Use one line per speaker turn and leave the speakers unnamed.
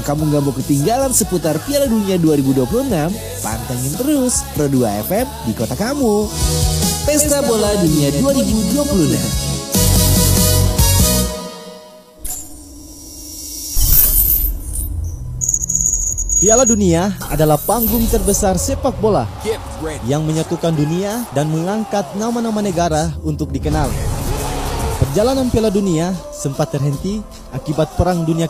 Kamu gak mau ketinggalan seputar Piala Dunia 2026? Pantengin terus Pro 2 FM di kota kamu. Pesta Bola Dunia 2026.
Piala Dunia adalah panggung terbesar sepak bola yang menyatukan dunia dan mengangkat nama-nama negara untuk dikenal. Perjalanan Piala Dunia sempat terhenti akibat Perang Dunia